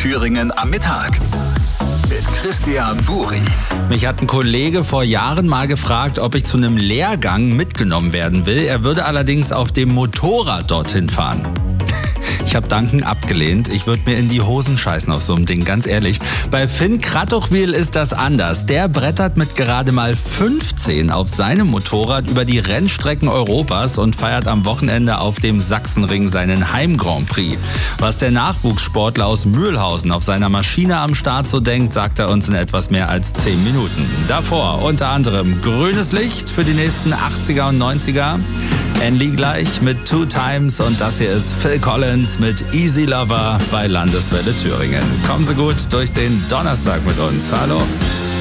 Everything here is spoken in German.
Thüringen am Mittag mit Christian Buri. Mich hat ein Kollege vor Jahren mal gefragt, ob ich zu einem Lehrgang mitgenommen werden will. Er würde allerdings auf dem Motorrad dorthin fahren. Ich habe dankend abgelehnt. Ich würde mir in die Hosen scheißen auf so einem Ding, ganz ehrlich. Bei Finn Kratochwil ist das anders. Der brettert mit gerade mal 15 auf seinem Motorrad über die Rennstrecken Europas und feiert am Wochenende auf dem Sachsenring seinen Heim-Grand Prix. Was der Nachwuchssportler aus Mühlhausen auf seiner Maschine am Start so denkt, sagt er uns in etwas mehr als 10 Minuten. Davor unter anderem grünes Licht für die nächsten 80er und 90er. Andy gleich mit Two Times und das hier ist Phil Collins mit Easy Lover bei Landeswelle Thüringen. Kommen Sie gut durch den Donnerstag mit uns. Hallo.